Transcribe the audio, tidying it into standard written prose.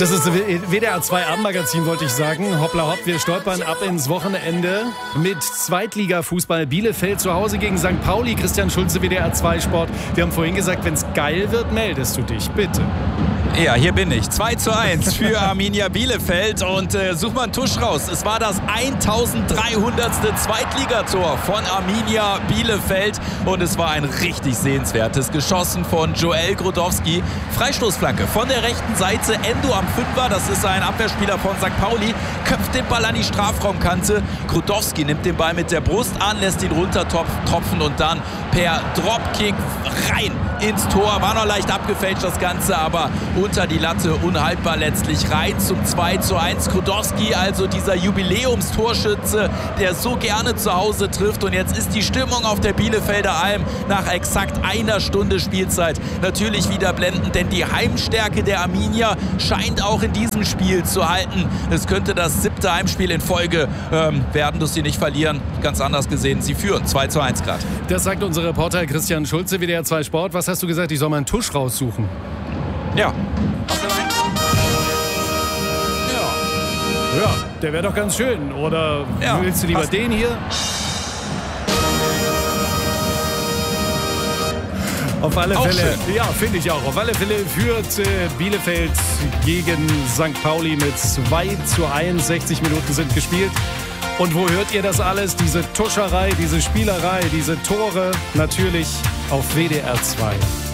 Das ist WDR 2 Abendmagazin, wollte ich sagen. Hoppla hopp, wir stolpern ab ins Wochenende mit Zweitliga-Fußball. Bielefeld zu Hause gegen St. Pauli. Christian Schulze, WDR 2 Sport. Wir haben vorhin gesagt, wenn es geil wird, meldest du dich, bitte. Ja, hier bin ich. 2:1 für Arminia Bielefeld und such mal einen Tusch raus. Es war das 1300. Zweitligator von Arminia Bielefeld und es war ein richtig sehenswertes, geschossen von Joel Grodowski. Freistoßflanke von der rechten Seite, Endo am Fünfer, das ist ein Abwehrspieler von St. Pauli, köpft den Ball an die Strafraumkante. Grodowski nimmt den Ball mit der Brust an, lässt ihn runtertropfen und dann per Dropkick rein ins Tor. War noch leicht abgefälscht das Ganze, aber unter die Latte, unhaltbar letztlich, rein zum 2:1. Grodowski, also dieser Jubiläumstorschütze, der so gerne zu Hause trifft. Und jetzt ist die Stimmung auf der Bielefelder Alm nach exakt einer Stunde Spielzeit natürlich wieder blendend, denn die Heimstärke der Arminia scheint auch in diesem Spiel zu halten. Es könnte das 7. Heimspiel in Folge werden, dass sie nicht verlieren. Ganz anders gesehen, sie führen 2:1 gerade. Das sagt unser Reporter Christian Schulze, WDR 2 Sport. Was hast du gesagt? Ich soll mal einen Tusch raussuchen. Ja. Ja, der wäre doch ganz schön. Oder willst du lieber den hier? Auf alle Fälle, ja, finde ich auch. Auf alle Fälle führt Bielefeld gegen St. Pauli mit 2:1. 60 Minuten sind gespielt. Und wo hört ihr das alles? Diese Tuscherei, diese Spielerei, diese Tore? Natürlich auf WDR 2.